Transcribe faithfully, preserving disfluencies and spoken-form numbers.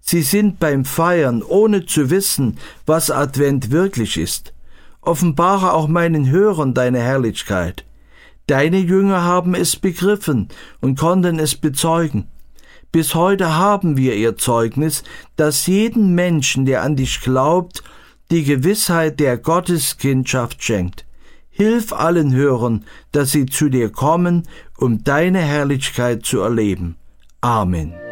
Sie sind beim Feiern, ohne zu wissen, was Advent wirklich ist. Offenbare auch meinen Hörern deine Herrlichkeit. Deine Jünger haben es begriffen und konnten es bezeugen. Bis heute haben wir ihr Zeugnis, das jeden Menschen, der an dich glaubt, die Gewissheit der Gotteskindschaft schenkt. Hilf allen Hörern, dass sie zu dir kommen, um deine Herrlichkeit zu erleben. Amen.